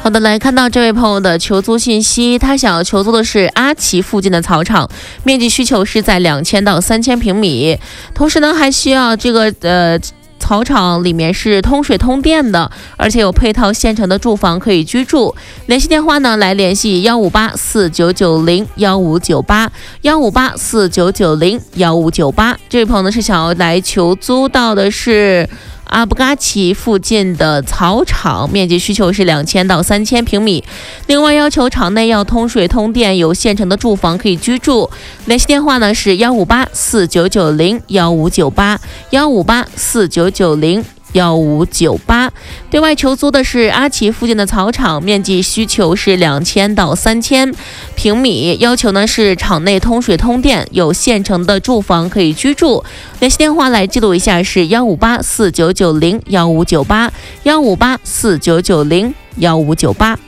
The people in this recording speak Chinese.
好的，来看到这位朋友的求租信息，他想要求租的是阿奇附近的草场，面积需求是在2000到3000平米，同时呢还需要这个草场里面是通水通电的，而且有配套现成的住房可以居住。联系电话呢，来联系15849901598，15849901598。这位朋友呢是想要来求租到的是阿布嘎奇附近的草场，面积需求是2000到3000平米，另外要求场内要通水通电，有现成的住房可以居住。联系电话呢是15849901598，15849901598。对外求租的是阿奇附近的草场，面积需求是2000到3000平米，要求呢是场内通水通电，有现成的住房可以居住。联系电话来记录一下是15849901598，15849901598。